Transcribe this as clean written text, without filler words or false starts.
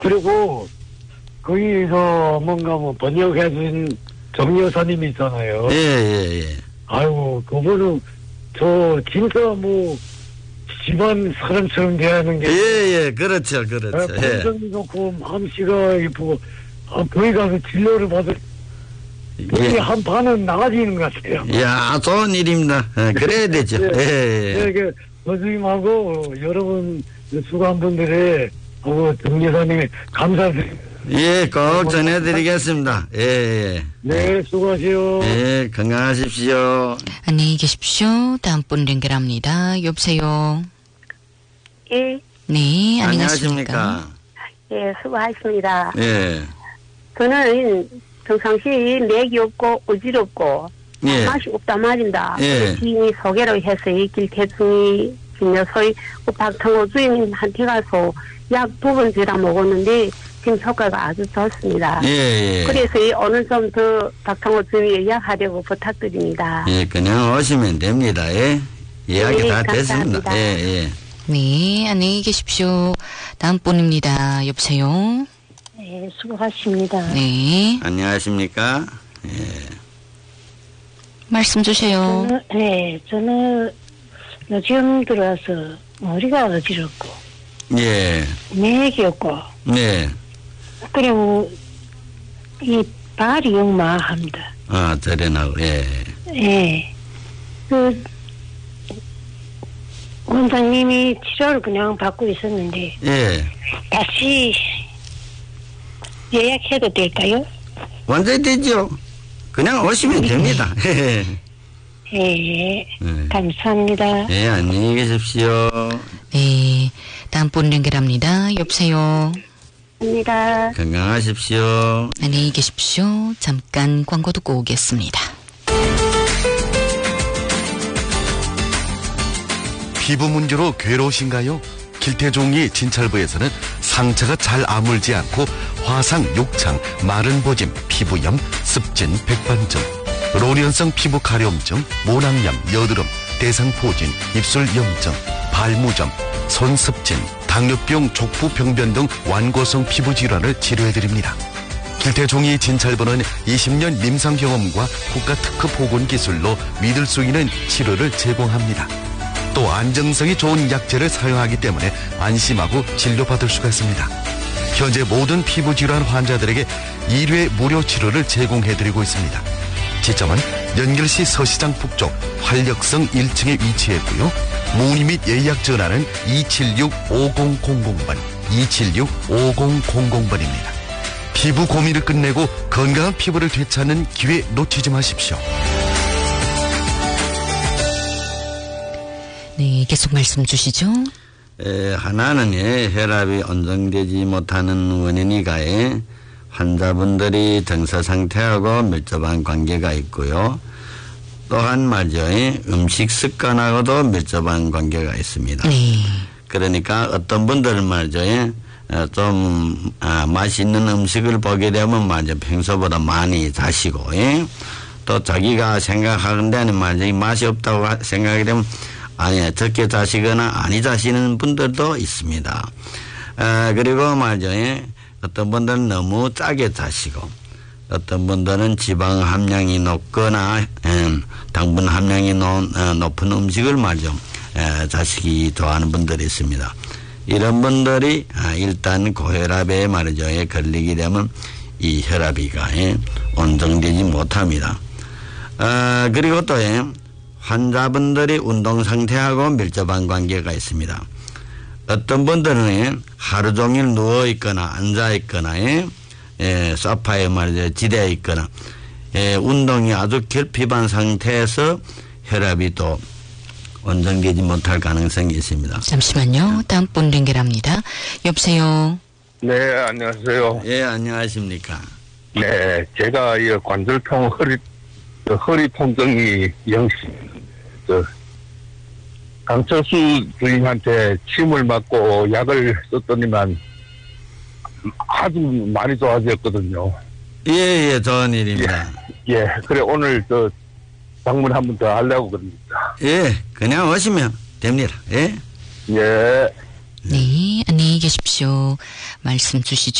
그리고 거기서 뭔가 뭐 번역해준 정 여사님이 있잖아요. 예. 아이고, 그분은 진짜 뭐 집안 사람처럼 대하는 게. 예, 그렇죠. 감정이 좋고 마음씨가 이쁘고 거기 가서 진료를 받을 예. 한 반은 나아지는 것 같아요. 야, 좋은 일입니다. 그래야 되죠. 예. 교수님하고 여러분 수고한 분들의 정 여사님이 감사드립니다. 예, 꼭 전해드리겠습니다. 예. 네, 수고하세요. 예, 건강하십시오. 안녕히 계십시오. 다음 분 연결합니다. 여보세요. 예. 네, 안녕하십니까. 예, 수고하셨습니다. 예. 저는 평상시 맥이 없고 어지럽고 예. 맛이 없단 말입니다. 예. 지인이 소개로 해서 이 길태중이 김여소의 박창호 주임한테 가서 약 2번 주라 먹었는데 지금 효과가 아주 좋습니다. 예. 그래서 오늘 좀 더 박창호 주임이 예약하려고 부탁드립니다. 예, 그냥 오시면 됩니다. 예. 예약이 다 감사합니다. 됐습니다. 예. 네, 안녕히 계십시오. 다음 분입니다. 여보세요. 네, 수고하십니다. 네, 안녕하십니까? 예. 말씀 주세요. 저는 요즘 들어와서 머리가 어지럽고 예. 맥이 없고 네. 그리고 이 발이 영마합니다. 저래나고, 예. 예. 원장님이 치료를 그냥 받고 있었는데 예. 다시 예약해도 될까요? 완전히 되죠. 그냥 오시면 됩니다. 예. 예. 감사합니다. 예, 안녕히 계십시오. 네, 다음 분 연결합니다. 여보세요. 감사합니다. 건강하십시오. 안녕히 계십시오. 잠깐 광고 듣고 오겠습니다. 피부 문제로 괴로우신가요? 길태종이 진찰부에서는 상처가 잘 아물지 않고 화상, 욕창, 마른 보짐, 피부염, 습진, 백반증, 로련성 피부 가려움증, 모낭염, 여드름, 대상포진, 입술 염증, 발무점, 손습진, 당뇨병, 족부병변 등 완고성 피부 질환을 치료해드립니다. 길태종이 진찰부는 20년 임상 경험과 국가 특허 보건 기술로 믿을 수 있는 치료를 제공합니다. 또 안정성이 좋은 약재를 사용하기 때문에 안심하고 진료받을 수가 있습니다. 현재 모든 피부 질환 환자들에게 1회 무료 치료를 제공해드리고 있습니다. 지점은 연결시 서시장 북쪽 활력성 1층에 위치했고요. 문의 및 예약 전화는 276-5000번, 276-5000번입니다. 피부 고민을 끝내고 건강한 피부를 되찾는 기회 놓치지 마십시오. 네, 계속 말씀 주시죠. 하나는 혈압이 안정되지 못하는 원인이가 환자분들이 정서 상태하고 밀접한 관계가 있고요. 또한 말이죠. 음식 습관하고도 밀접한 관계가 있습니다. 네. 그러니까 어떤 분들은 말이죠. 좀 맛있는 음식을 보게 되면 말이죠. 평소보다 많이 자시고 또 자기가 생각하는 데는 말이죠. 맛이 없다고 생각이 되면 적게 자시거나 아니 자시는 분들도 있습니다. 그리고 말이죠. 어떤 분들은 너무 짜게 자시고 어떤 분들은 지방 함량이 높거나 당분 함량이 높은 음식을 말이죠. 자식이 좋아하는 분들이 있습니다. 이런 분들이 일단 고혈압에 말이죠. 걸리게 되면 이 혈압이가 온정되지 못합니다. 그리고 또 환자분들이 운동 상태하고 밀접한 관계가 있습니다. 어떤 분들은 하루 종일 누워 있거나 앉아 있거나 소파에 말이죠. 지대어 있거나 운동이 아주 결핍한 상태에서 혈압이 또 원정되지 못할 가능성이 있습니다. 잠시만요. 다음 분 연결합니다. 여보세요. 네, 안녕하세요. 예, 안녕하십니까. 네, 제가 이 관절통 허리 통증이 강철수 주임한테 침을 맞고 약을 썼더니만 아주 많이 좋아졌거든요. 예, 좋은 일입니다. 예, 그래 오늘 방문 한 번 더 하려고 그럽니다. 예, 그냥 오시면 됩니다. 예. 예. 네, 안녕히 계십시오. 말씀 주시죠.